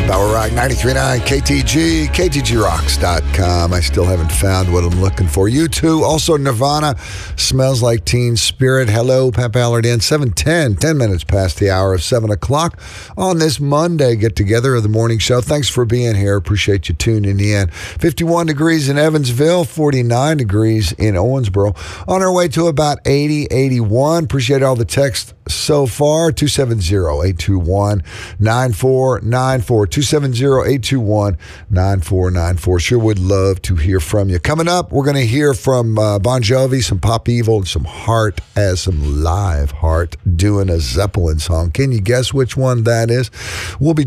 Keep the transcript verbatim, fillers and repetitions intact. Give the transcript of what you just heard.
Power Rock ninety-three point nine K T G, K T G rocks dot com. I still haven't found what I'm looking for. You too. Also, Nirvana, Smells Like Teen Spirit. Hello, Pat Ballard in. seven ten, ten minutes past the hour of seven o'clock on this Monday get-together of the morning show. Thanks for being here. Appreciate you tuning in. fifty-one degrees in Evansville, forty-nine degrees in Owensboro. On our way to about eighty, eighty-one. Appreciate all the text so far. two seven zero, eight two one, nine four nine four. two seven zero, eight two one, nine four nine four. Sure would love to hear from you. Coming up, we're going to hear from uh, Bon Jovi, some Pop Evil, and some Heart as some live Heart doing a Zeppelin song. Can you guess which one that is? We'll be